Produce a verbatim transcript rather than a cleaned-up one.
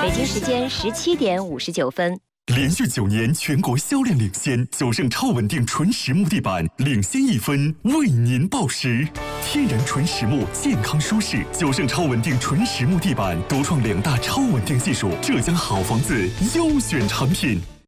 北京时间十七点五十九分。 连续九年全国销量领先，九盛超稳定纯实木地板领先一分，为您报时。天然纯实木，健康舒适，九盛超稳定纯实木地板独创两大超稳定技术，浙江好房子优选产品。